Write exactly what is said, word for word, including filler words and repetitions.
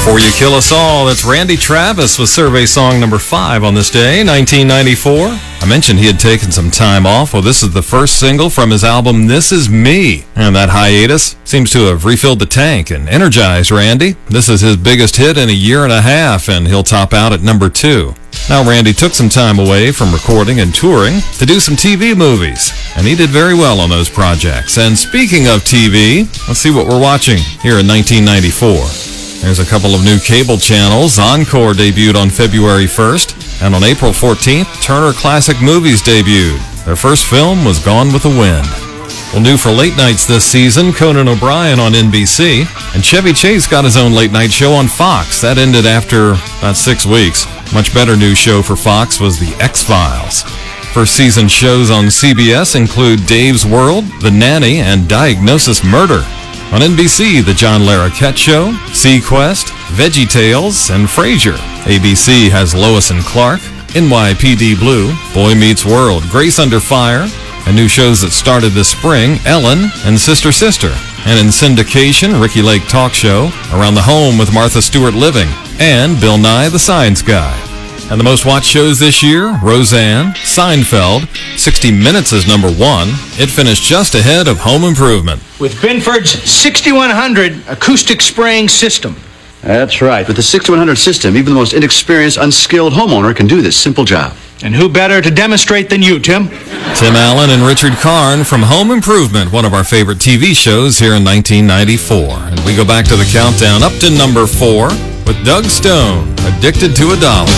Before You Kill Us All, that's Randy Travis with survey song number five on this day, nineteen ninety-four. I mentioned he had taken some time off. Well, this is the first single from his album, This Is Me. And that hiatus seems to have refilled the tank and energized Randy. This is his biggest hit in a year and a half, and he'll top out at number two. Now, Randy took some time away from recording and touring to do some T V movies, and he did very well on those projects. And speaking of T V, let's see what we're watching here in nineteen ninety-four. There's a couple of new cable channels. Encore debuted on February first, and on April fourteenth, Turner Classic Movies debuted. Their first film was Gone with the Wind. Well, new for late nights this season, Conan O'Brien on N B C, and Chevy Chase got his own late night show on Fox. That ended after about six weeks. Much better new show for Fox was The X-Files. First season shows on C B S include Dave's World, The Nanny, and Diagnosis Murder. On N B C, The John Larroquette Show, Sequest, VeggieTales, and Frasier. A B C has Lois and Clark, N Y P D Blue, Boy Meets World, Grace Under Fire, and new shows that started this spring, Ellen and Sister Sister. And in syndication, Ricky Lake Talk Show, Around the Home with Martha Stewart Living, and Bill Nye the Science Guy. And the most watched shows this year, Roseanne, Seinfeld, sixty minutes is number one. It finished just ahead of Home Improvement. With Binford's sixty-one hundred acoustic spraying system. That's right. With the sixty-one hundred system, even the most inexperienced, unskilled homeowner can do this simple job. And who better to demonstrate than you, Tim? Tim Allen and Richard Karn from Home Improvement, one of our favorite T V shows here in nineteen ninety-four. And we go back to the countdown up to number four with Doug Stone, Addicted to a Dollar.